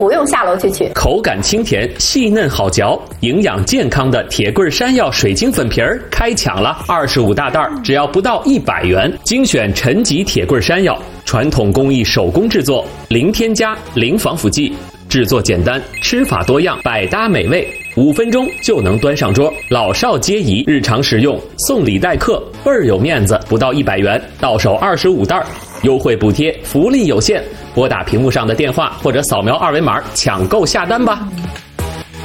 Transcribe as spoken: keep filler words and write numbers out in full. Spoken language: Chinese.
不用下楼去取。 口感清甜，细嫩好嚼，营养健康的铁棍山药水晶粉皮儿开抢了，二十五大袋，只要不到一百元。精选陈吉铁棍山药，传统工艺手工制作，零添加，零防腐剂，制作简单，吃法多样，百搭美味。五分钟就能端上桌，老少皆宜，日常食用，送礼待客，倍儿有面子。不到一百元，到手二十五袋，优惠补贴，福利有限。拨打屏幕上的电话或者扫描二维码抢购下单吧。